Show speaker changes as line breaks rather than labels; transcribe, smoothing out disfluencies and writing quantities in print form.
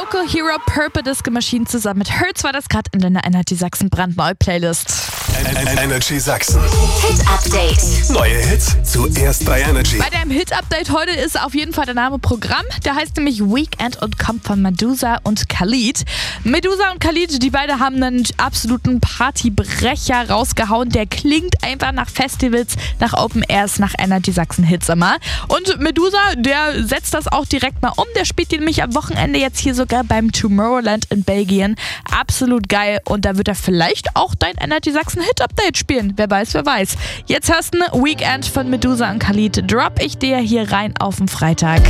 Local Hero Purple Disco Machine zusammen mit Hurts war das gerade in der Energy Sachsen brandneue Playlist.
Energy Sachsen.
Hit Update.
Neue Hits zuerst bei Energy.
Bei deinem Hit-Update heute ist auf jeden Fall der Name Programm. Der heißt nämlich Weekend und kommt von Medusa und Khalid. Medusa und Khalid, die beide haben einen absoluten Partybrecher rausgehauen. Der klingt einfach nach Festivals, nach Open Airs, nach Energy Sachsen Hits immer. Und Medusa, der setzt das auch direkt mal um. Der spielt die nämlich am Wochenende jetzt hier sogar beim Tomorrowland in Belgien. Absolut geil. Und da wird er vielleicht auch dein Energy Sachsen Hit-Update spielen. Wer weiß, wer weiß. Jetzt hörst du ein Weekend von Medusa und Khalid. Drop ich dir hier rein auf den Freitag.